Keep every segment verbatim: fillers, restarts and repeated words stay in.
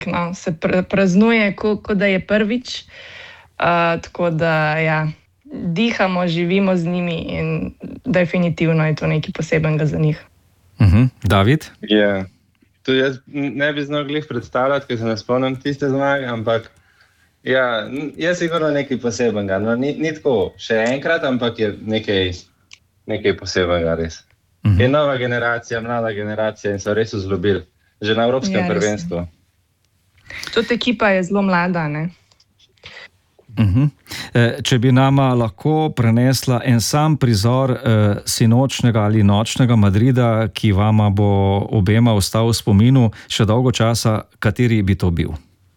no, se pr- praznuje, kot ko da je prvič. Uh, tako da, ja, dihamo, živimo z njimi in definitivno je to nekaj posebenega za njih. Uh-huh. David? Ja, to jaz ne bi znal glih predstavljati, ker se ne spomnim tiste zmage, ampak ja, je sigurno nekaj posebenega. No, ni, ni tako še enkrat, ampak je nekaj, nekaj posebenega res. Uh-huh. Je nova generacija, mlada generacija in so res vzljubili. Že na Evropskem ja, prvenstvu. Tudi ekipa je zelo mlada, ne? Uh-huh. Če bi nama lahko prenesla en sam prizor eh, sinočnega ali nočnega Madrida, ki vama bo obema ostal v spominu še dolgo časa, kateri bi to bil?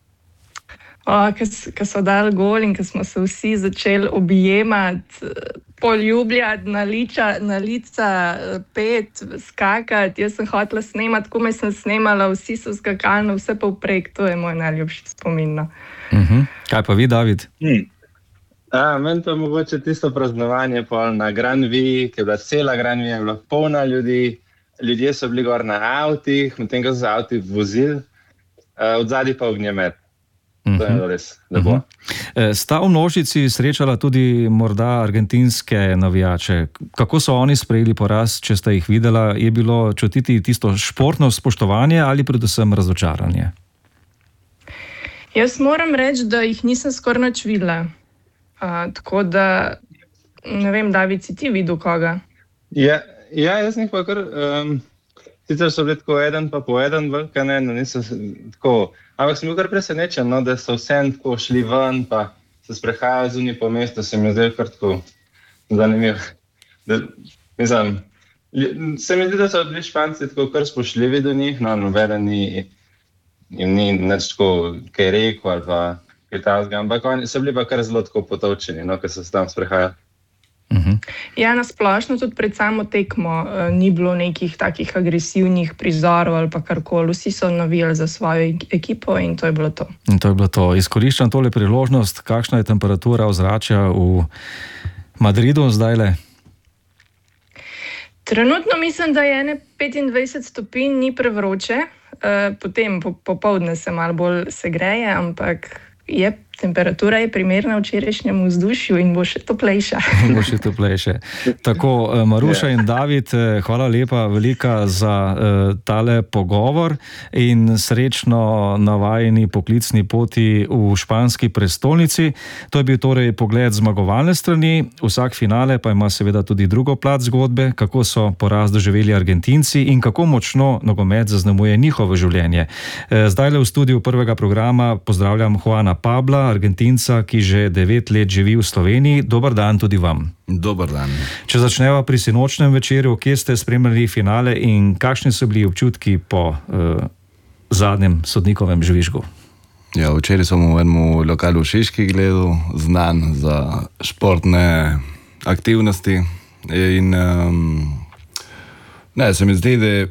Ko so dali gol in ko smo se vsi začeli objemati, poljubljati, na, liča, na lica, pet, skakati. Jaz sem hotela snemati, ko me sem snemala, vsi so skakali na vse povprek. To je moj najljubši spomin. Uh-huh. Kaj pa vi, David? Hmm. A, meni pa mogoče tisto praznovanje na Grand Vii, ki je bila cela Grand Via, je bila polna ljudi, ljudje so bili gor na avtih, medtem ko so avti vozili, od zadaj pa ognjemet. To je bilo res lepo. Uh-huh. Sta v množici srečala tudi morda argentinske navijače. Kako so oni sprejeli poraz, če sta jih videla? Je bilo čutiti tisto športno spoštovanje ali predvsem razočaranje? Jaz moram reči, da jih nisem skoraj nič videla. Uh, tako da, ne vem, David, si ti videl koga? Ja, ja jaz njih pa kar, um, sicer so bili tako eden pa po eden, velika ne, no niso tako, ampak sem bil kar presenečen, no, da so vsem tako šli ven, pa se sprehajali zunaj po mestu, se mi je zdaj kar tako zanimivo. Da, mislim, se mi zdi, da so bili Španci tako kar spoštljivi do njih, no, nobeden ni jim ni nič tako, kaj rekel ali pa kaj tazga, ampak oni so bili pa kar zelo tako potovčeni, no, ko so se tam sprehajali. Uh-huh. Ja, nasplošno tudi pred samo tekmo uh, ni bilo nekih takih agresivnih prizorov ali pa karkoli. Vsi so navijali za svojo ekipo in to je bilo to. In to je bilo to. Izkoriščam tole priložnost, kakšna je temperatura ozračja v Madridu zdajle? Trenutno mislim, da je ene petindvajset stopinj, ni prevroče. Uh, potem po, popoldne se malo bolj segreje, ampak je, temperatura je primerna včerajšnjemu vzdušju in bo še toplejša. Bo še toplejše. Tako, Maruša in David, hvala lepa velika za uh, tale pogovor in srečno navajeni poklicni poti v španski prestolnici. To je bil torej pogled zmagovalne strani. Vsak finale pa ima seveda tudi drugo plat zgodbe, kako so poraz doživeli Argentinci in kako močno nogomet zaznamuje njihovo življenje. Zdajle v studiu prvega programa pozdravljam Juana Pabla, Argentinca, ki že devet let živi v Sloveniji. Dobar dan tudi vam. Dobar dan. Če začneva pri sinočnem večeru, kje ste spremljali finale in kakšni so bili občutki po uh, zadnjem sodnikovem žvižgu? Ja, včeraj sem v enem lokalu v Šiški gledal, znan za športne aktivnosti in um, ne, se mi zdi, da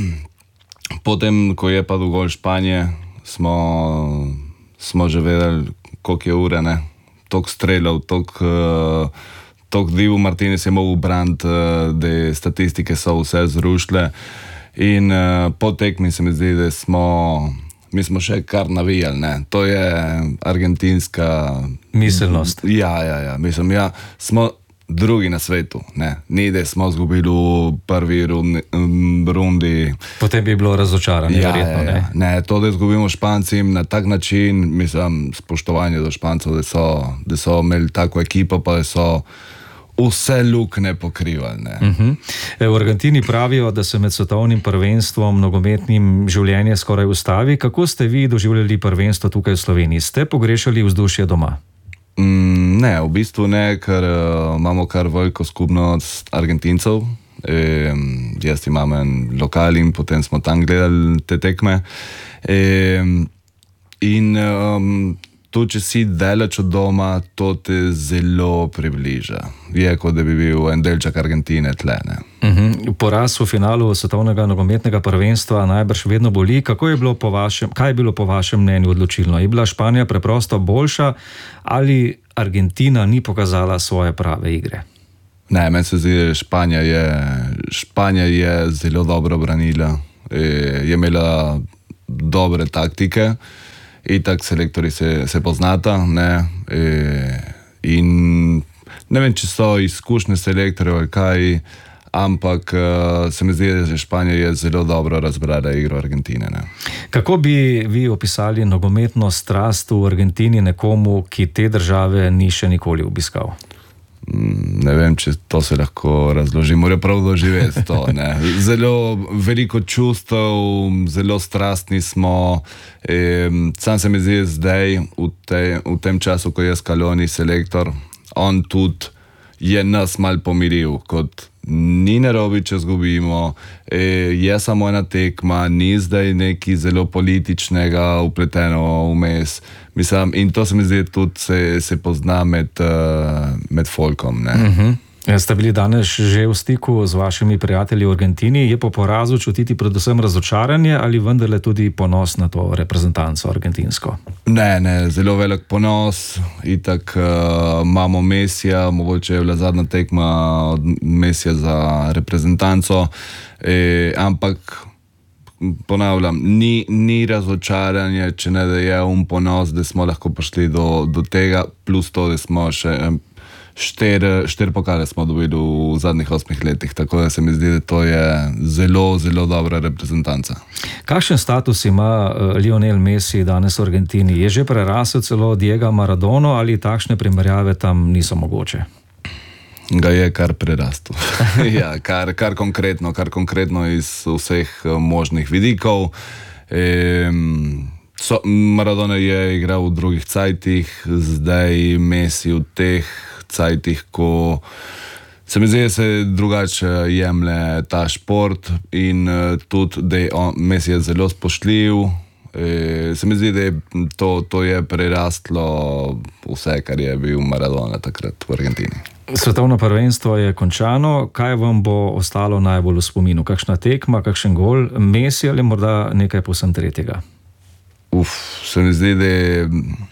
potem, ko je padel gol Španije, smo smo že vedeli, koliko je ure, ne, toliko streljal, toliko, uh, toliko Dibu Martinez je mogel braniti, uh, da statistike so vse zrušile in uh, po tekmi se mi zdi, da smo, mi smo še kar navijali, ne, to je argentinska miselnost. Ja, ja, ja, mislim, ja, smo drugi na svetu, ne, ni da smo zgubili v prvi rundi, rundi. Potem bi bilo razočaranje, ja, verjetno, ne? Ja, ne, to, da zgubimo Špancim na tak način, mislim, spoštovanje do Špancov, da so, da so imeli tako ekipo, pa da so vse lukne pokrivali, ne. Uh-huh. V Argentini pravijo, da se med svetovnim prvenstvom nogometnim življenje skoraj ustavi. Kako ste vi doživljali prvenstvo tukaj v Sloveniji? Ste pogrešali vzdušje doma? Mm, ne, v bistvu ne, ker uh, imamo kar veliko skupnost Argentincev. E, jaz imam en lokal in potem smo tam gledali te tekme. E, in um, to, če si daleč od doma, to te zelo približa. Je, kot da bi bil en delček Argentine tle, ne. Uh-huh. Poraz v finalu svetovnega nogometnega prvenstva najbrž vedno boli. Kako je bilo po vašem, kaj je bilo po vašem mnenju odločilno? Je bila Španija preprosto boljša ali Argentina ni pokazala svoje prave igre? Ne, meni se zdi, Španija je, Španija je zelo dobro branila, je imela dobre taktike itak selektori se, se poznata, ne, e, in ne vem, če so izkušnje selektorjev ali kaj, ampak uh, se mi zdi, da Španija je zelo dobro razbrala igro Argentine. Ne. Kako bi vi opisali nogometno strast v Argentini nekomu, ki te države ni še nikoli obiskal? Ne vem, če to se lahko razloži, mora prav doživeti to. Ne. Zelo veliko čustev, zelo strastni smo. E, sam se mi zdi zdaj, v, te, v tem času, ko je Scaloni selektor, on tudi je nas mal pomiril, kot ni narobe, če zgubimo, e, je samo ena tekma, ni zdaj nekaj zelo političnega upleteno vmes. Mislim, in to se mi zdi tudi se, se pozna med, uh, med folkom. Ne? Uh-huh. Ste bili danes že v stiku z vašimi prijatelji v Argentini? Je po porazu čutiti predvsem razočaranje ali vendarle tudi ponos na to reprezentanco argentinsko? Ne, ne, zelo velik ponos. Itak uh, imamo Messija, mogoče je bila zadnja tekma od Messija za reprezentanco, e, ampak ponavljam, ni, ni razočaranje, če ne da je un ponos, da smo lahko prišli do, do tega, plus to, da smo še Štir, štir pokale smo dobili v zadnjih osmih letih, tako da se mi zdi, da to je zelo, zelo dobra reprezentanca. Kakšen status ima Lionel Messi danes v Argentini? Je že prerasel celo Diego Maradono ali takšne primerjave tam niso mogoče? Ga je kar prerastel. ja, kar, kar konkretno, kar konkretno iz vseh možnih vidikov. E, so, Maradona je igral v drugih cajtih, zdaj Messi v teh cajtih, ko se mi zdi, da se drugače jemlje ta šport in uh, tudi, da je on, Messi je zelo spoštljiv. E, se mi zdi, da je to, to je prerastlo vse, kar je bil Maradona takrat v Argentini. Svetovno prvenstvo je končano. Kaj vam bo ostalo najbolj v spominu? Kakšna tekma, kakšen gol, Messi ali morda nekaj povsem tretjega? Uf, se mi zdi, da je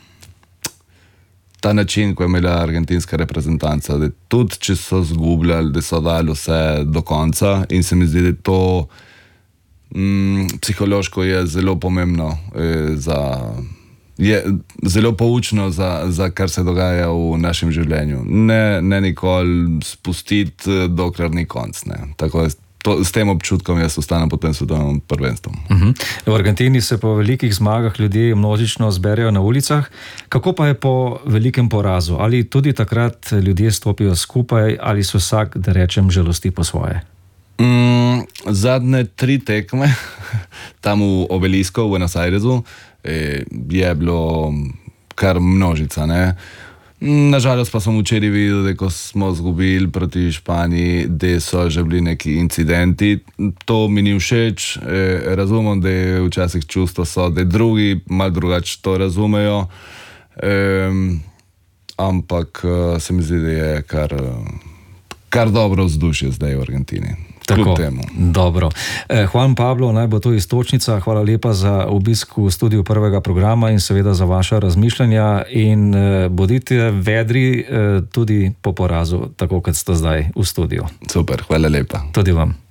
ta način, ko je imela argentinska reprezentanca, da tudi če so zgubljali, da so dali vse do konca in se mi zdi, da to mm, psihološko je zelo pomembno, eh, za, je zelo poučno za, za kar se dogaja v našem življenju. Ne, ne nikoli spustiti, dokler ni konc. Ne. Tako je. To, s tem občutkom jaz ostanem pod tem svetovnim prvenstvom. Uh-huh. V Argentini se po velikih zmagah ljudje množično zberejo na ulicah. Kako pa je po velikem porazu? Ali tudi takrat ljudje stopijo skupaj ali so vsak, da rečem, žalosti po svoje? Mm, zadnje tri tekme tam v Obelisku v Buenos Airesu eh, je bilo kar množica, ne? Nažalost pa sem včeraj videl, da ko smo zgubili proti Španiji, da so že bili neki incidenti. To mi ni všeč. E, razumem, da je včasih čustvo so, da drugi malo drugače to razumejo. E, ampak se mi zdi, da je kar, kar dobro vzdušje zdaj v Argentini. Tako, dobro. Juan Pablo, naj bo to iztočnica. Hvala lepa za obisk v studiu prvega programa in seveda za vaša razmišljanja in bodite vedri tudi po porazu, tako kot ste zdaj v studiu. Super, hvala lepa. Tudi vam.